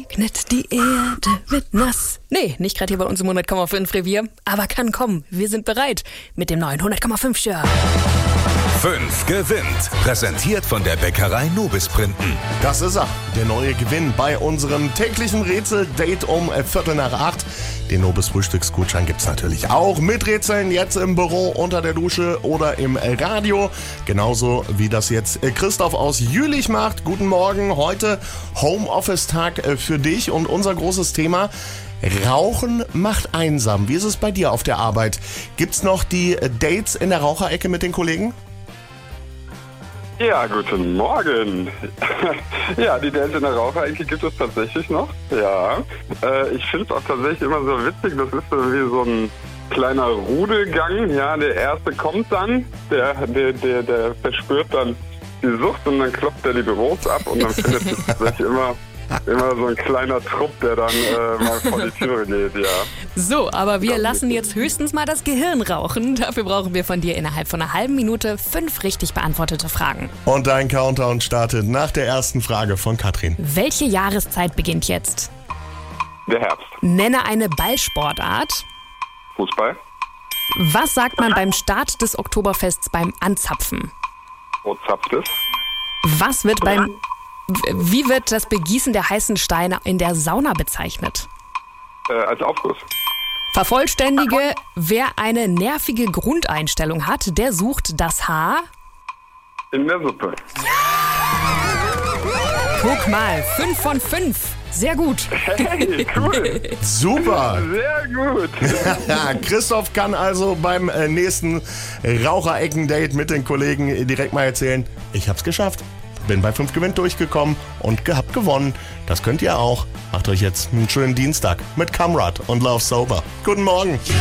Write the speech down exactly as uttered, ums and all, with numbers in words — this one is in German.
Regnet, die Erde wird nass. Nee, nicht gerade hier bei uns im hundert Komma fünf Revier, aber kann kommen. Wir sind bereit mit dem neuen hundert Komma fünf Shirt. fünf gewinnt. Präsentiert von der Bäckerei Nobis Printen. Das ist er, der neue Gewinn bei unserem täglichen Rätsel-Date um Viertel nach acht. Den Nobis Frühstücksgutschein gibt's natürlich auch mit Rätseln jetzt im Büro, unter der Dusche oder im Radio. Genauso wie das jetzt Christoph aus Jülich macht. Guten Morgen, heute Homeoffice-Tag für dich und unser großes Thema: Rauchen macht einsam. Wie ist es bei dir auf der Arbeit? Gibt's noch die Dates in der Raucherecke mit den Kollegen? Ja, guten Morgen. Ja, die Dates in der Raucherecke gibt es tatsächlich noch. Ja, äh, ich finde es auch tatsächlich immer so witzig. Das ist so wie so ein kleiner Rudelgang. Ja, der erste kommt dann, der, der, der, der verspürt dann die Sucht und dann klopft er die Büros ab und dann findet sich tatsächlich immer Immer so ein kleiner Trupp, der dann äh, mal vor die Türe geht, ja. So, aber wir lassen jetzt höchstens mal das Gehirn rauchen. Dafür brauchen wir von dir innerhalb von einer halben Minute fünf richtig beantwortete Fragen. Und dein Countdown startet nach der ersten Frage von Katrin. Welche Jahreszeit beginnt jetzt? Der Herbst. Nenne eine Ballsportart. Fußball. Was sagt man beim Start des Oktoberfests beim Anzapfen? Wo zapft es? Was wird beim... Wie wird das Begießen der heißen Steine in der Sauna bezeichnet? Äh, als Aufguss. Vervollständige, wer eine nervige Grundeinstellung hat, der sucht das Haar in der Suppe. Guck mal, fünf von fünf. Sehr gut. Hey, cool. Super. Sehr gut. Christoph kann also beim nächsten Raucherecken-Date mit den Kollegen direkt mal erzählen: Ich hab's geschafft. Bin bei fünf Gewinn durchgekommen und hab gewonnen. Das könnt ihr auch. Macht euch jetzt einen schönen Dienstag mit Kamrat und Love Sober. Guten Morgen.